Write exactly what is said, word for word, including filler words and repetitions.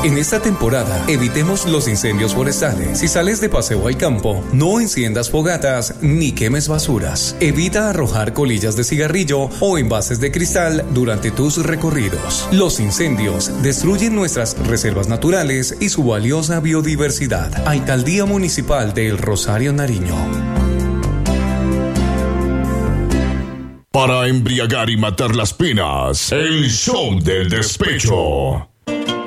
En esta temporada, evitemos los incendios forestales. Si sales de paseo al campo, no enciendas fogatas ni quemes basuras. Evita arrojar colillas de cigarrillo o envases de cristal durante tus recorridos. Los incendios destruyen nuestras reservas naturales y su valiosa biodiversidad. Alcaldía Municipal de El Rosario, Nariño. Para embriagar y matar las penas, el show del despecho.